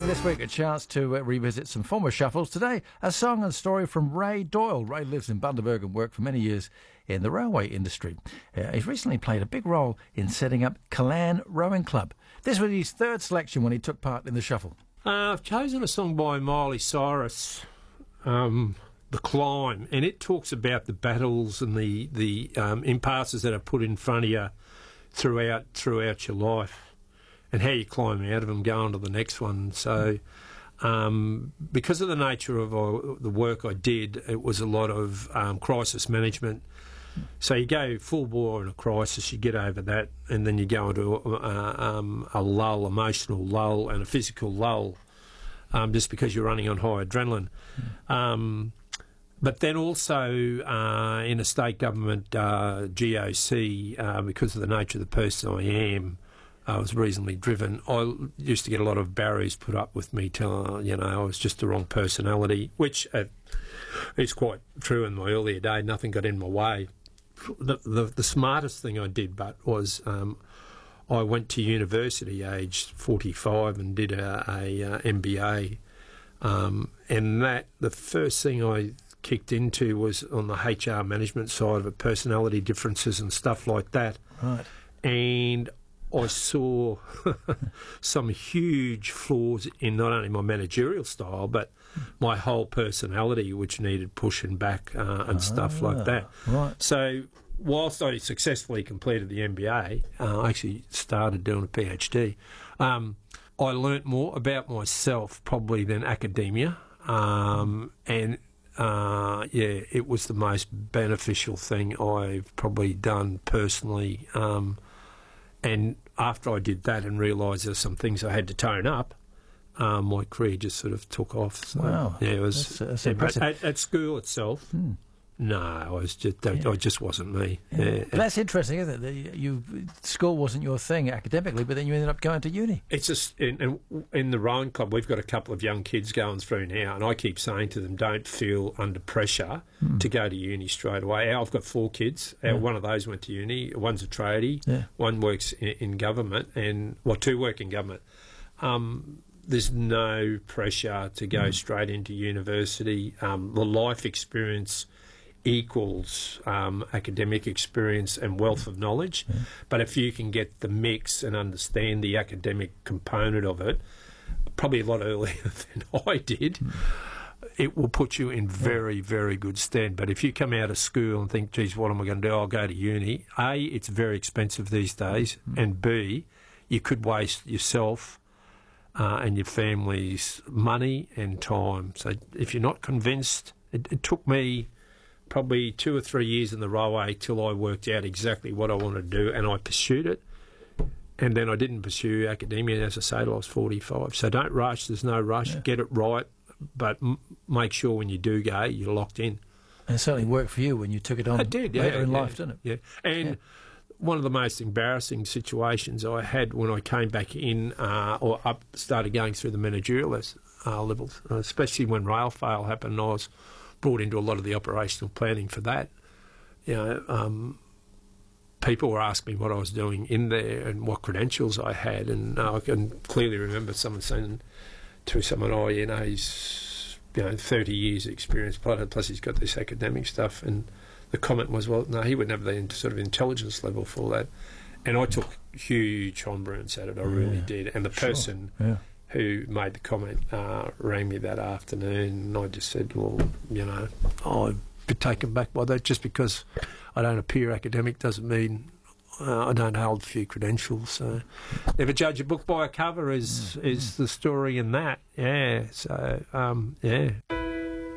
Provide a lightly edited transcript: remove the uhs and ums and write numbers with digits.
This week, a chance to revisit some former shuffles. Today, a song and story from Ray Doyle. Ray lives in Bundaberg and worked for many years in the railway industry. He's recently played a big role in setting up Killarn Rowing Club. This was his third selection when he took part in the shuffle. I've chosen a song by Miley Cyrus, The Climb, and it talks about the battles and the impasses that are put in front of you throughout your life, and how you climb out of them, go on to the next one. So because of the nature of the work I did, it was a lot of crisis management. So you go full bore in a crisis, you get over that, and then you go into a lull, emotional lull and a physical lull, just because you're running on high adrenaline. But then also in a state government GOC, because of the nature of the person I am, I was reasonably driven. I used to get a lot of barriers put up with me telling, I was just the wrong personality, which is quite true in my earlier day. Nothing got in my way. The smartest thing I did was I went to university aged 45 and did a MBA. And the first thing I kicked into was on the HR management side of it, personality differences and stuff like that. Right. And I saw some huge flaws in not only my managerial style, but my whole personality, which needed pushing back and stuff like that. Right. So whilst I successfully completed the MBA, I actually started doing a PhD. I learnt more about myself probably than academia, and it was the most beneficial thing I've probably done personally. And after I did that and realised there's some things I had to tone up, my career just sort of took off. So, wow. Yeah, it was that's impressive. At school itself. No, I just wasn't me. Yeah. But that's interesting, isn't it? School wasn't your thing academically, but then you ended up going to uni. It's just in the rowing club, we've got a couple of young kids going through now, and I keep saying to them, don't feel under pressure to go to uni straight away. I've got 4 kids. One of those went to uni. One's a tradie. One works in government, and 2 work in government. There's no pressure to go straight into university. The life experience equals academic experience and wealth of knowledge. But if you can get the mix and understand the academic component of it, probably a lot earlier than I did, it will put you in very, very good stead. But if you come out of school and think, geez, what am I going to do? I'll go to uni. A, it's very expensive these days, and B, you could waste yourself and your family's money and time. So if you're not convinced, it took me probably 2 or 3 years in the railway till I worked out exactly what I wanted to do, and I pursued it. And then I didn't pursue academia, as I say, till I was 45. So don't rush. There's no rush. Get it right, but make sure when you do go, you're locked in. And it certainly worked for you when you took it on later in life, didn't it? Yeah. And one of the most embarrassing situations I had when I came back in started going through the managerial levels, especially when rail fail happened, I was brought into a lot of the operational planning for that. People were asking me what I was doing in there and what credentials I had, and I can clearly remember someone saying to someone, he's 30 years experience, plus he's got this academic stuff, and the comment was, well, no, he wouldn't have the sort of intelligence level for that. And I took huge hombrance at it, I really did. And the person who made the comment rang me that afternoon, and I just said, well, I'm a bit taken back by that. Just because I don't appear academic doesn't mean I don't hold a few credentials. So never judge a book by a cover is the story in that. Yeah, so,